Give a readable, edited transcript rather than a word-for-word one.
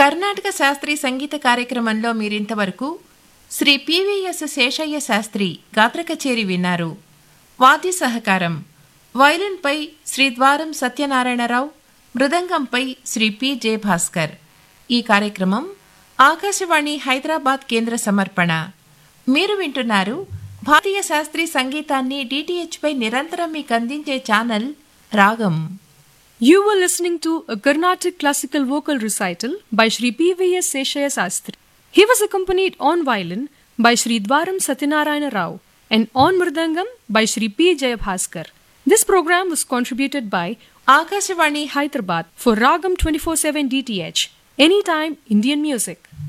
కర్ణాటక శాస్త్రీయ సంగీత కార్యక్రమంలో మీరింతవరకు శ్రీ పివిఎస్ శేషయ్య శాస్త్రి గాత్ర కచేరి విన్నారు. వాద్య సహకారం వయలిన్పై శ్రీ ద్వారం సత్యనారాయణరావు, మృదంగంపై శ్రీ పి జయభాస్కర్. ఈ కార్యక్రమం ఆకాశవాణి హైదరాబాద్ కేంద్ర సమర్పణ. మీరు వింటున్నారు భారతీయ శాస్త్రీయ సంగీతాన్ని డిటిహెచ్ పై నిరంతరం మీకు అందించే ఛానల్ రాగం. You were listening to a Carnatic classical vocal recital by Sri P.V.S. Seshaya Sastri. He was accompanied on violin by Sri Dwaram Satyanarayana Rao and on mridangam by Sri P. Jayabhaskar. This program was contributed by Akashvani Hyderabad for Ragam 24/7 DTH. Anytime Indian music.